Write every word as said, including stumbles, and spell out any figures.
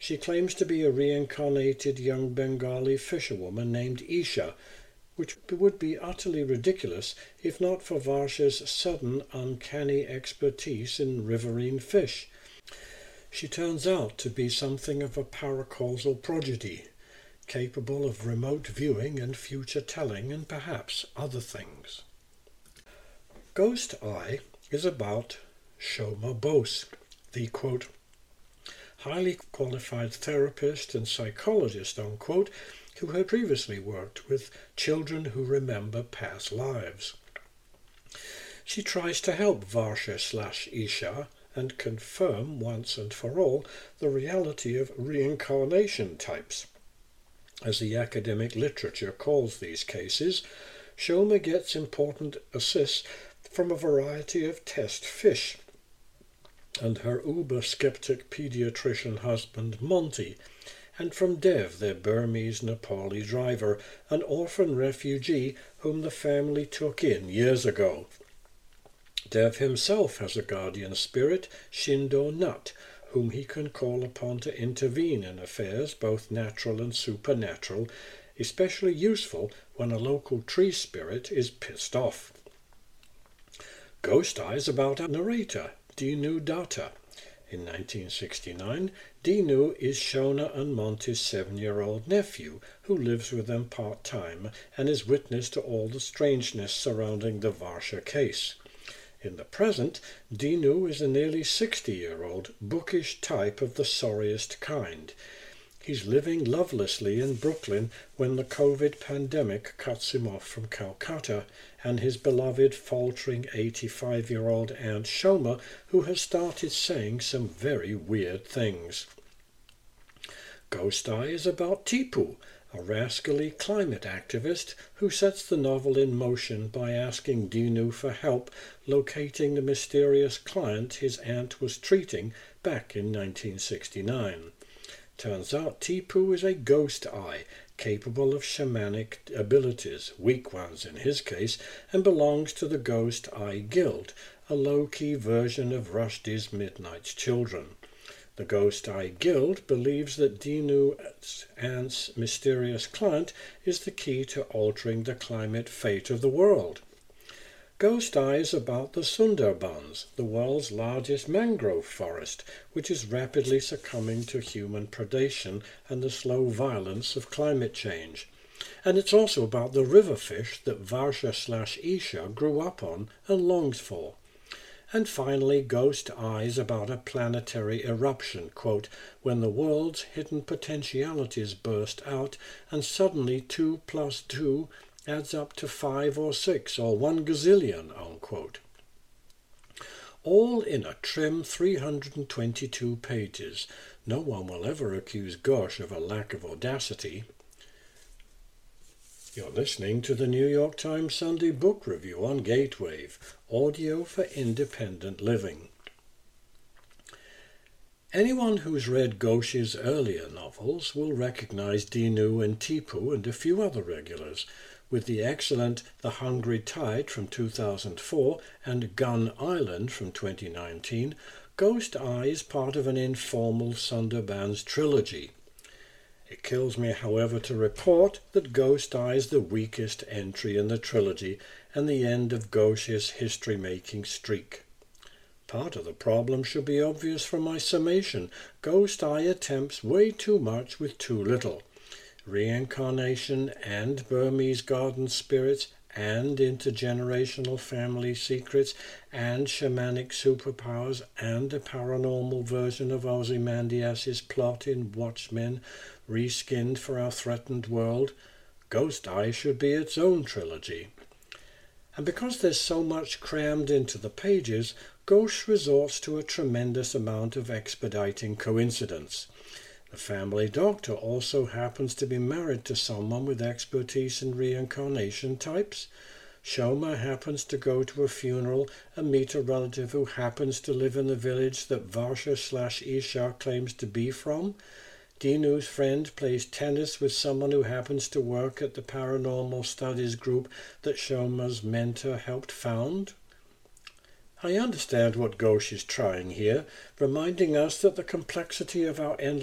She claims to be a reincarnated young Bengali fisherwoman named Isha, which would be utterly ridiculous if not for Varsha's sudden, uncanny expertise in riverine fish. She turns out to be something of a paracausal prodigy, capable of remote viewing and future telling and perhaps other things. Ghost Eye is about Shoma Bose, the, quote, highly qualified therapist and psychologist, unquote, who had previously worked with children who remember past lives. She tries to help Varsha slash Isha and confirm once and for all the reality of reincarnation types. As the academic literature calls these cases, Shoma gets important assists from a variety of test fish, and her uber-skeptic pediatrician husband Monty, and from Dev, their Burmese Nepali driver, an orphan refugee whom the family took in years ago. Dev himself has a guardian spirit, Shindo Nut, whom he can call upon to intervene in affairs both natural and supernatural, especially useful when a local tree spirit is pissed off. Ghost Eye is about a narrator, Dinu Datta. In nineteen sixty-nine, Dinu is Shona and Monty's seven-year-old nephew, who lives with them part-time and is witness to all the strangeness surrounding the Varsha case. In the present, Dinu is a nearly sixty-year-old, bookish type of the sorriest kind. He's living lovelessly in Brooklyn when the COVID pandemic cuts him off from Calcutta, and his beloved faltering eighty-five-year-old Aunt Shoma, who has started saying some very weird things. Ghost Eye is about Tipu, a rascally climate activist who sets the novel in motion by asking Dinu for help locating the mysterious client his aunt was treating back in nineteen sixty-nine. Turns out Tipu is a ghost eye, capable of shamanic abilities, weak ones in his case, and belongs to the Ghost Eye Guild, a low-key version of Rushdie's Midnight Children. The Ghost Eye Guild believes that Dinu's aunt's mysterious client is the key to altering the climate fate of the world. Ghost Eye is about the Sundarbans, the world's largest mangrove forest, which is rapidly succumbing to human predation and the slow violence of climate change. And it's also about the river fish that Varsha slash Isha grew up on and longs for. And finally, Ghost Eye is about a planetary eruption, quote, when the world's hidden potentialities burst out and suddenly two plus two adds up to five or six or one gazillion, unquote. All in a trim three hundred twenty-two pages. No one will ever accuse Ghosh of a lack of audacity. You're listening to the New York Times Sunday Book Review on Gatewave, audio for independent living. Anyone who's read Ghosh's earlier novels will recognize Dinu and Tipu and a few other regulars, with the excellent The Hungry Tide from two thousand four and Gun Island from twenty nineteen. Ghost Eye is part of an informal Sundarbans trilogy. It kills me, however, to report that Ghost Eye is the weakest entry in the trilogy and the end of Ghosh's history-making streak. Part of the problem should be obvious from my summation. Ghost Eye attempts way too much with too little. Reincarnation and Burmese garden spirits and intergenerational family secrets and shamanic superpowers and a paranormal version of Ozymandias' plot in Watchmen reskinned for our threatened world. Ghost Eye should be its own trilogy. And because there's so much crammed into the pages, Ghosh resorts to a tremendous amount of expediting coincidence. The family doctor also happens to be married to someone with expertise in reincarnation types. Shoma happens to go to a funeral and meet a relative who happens to live in the village that Varsha slash Isha claims to be from. Dinu's friend plays tennis with someone who happens to work at the paranormal studies group that Shoma's mentor helped found. I understand what Ghosh is trying here, reminding us that the complexity of our endless